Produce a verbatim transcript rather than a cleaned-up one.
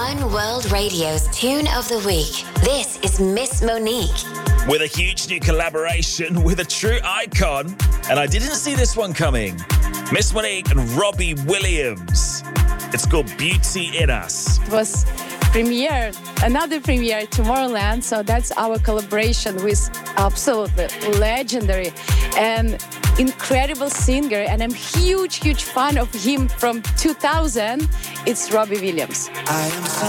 One World Radio's Tune of the Week. This is Miss Monique. With a huge new collaboration with a true icon. And I didn't see this one coming. Miss Monique and Robbie Williams. It's called Beauty in Us. It was premiere, another premiere at Tomorrowland. So that's our collaboration with absolutely legendary and incredible singer. And I'm huge, huge fan of him from two thousand. It's Robbie Williams. I am so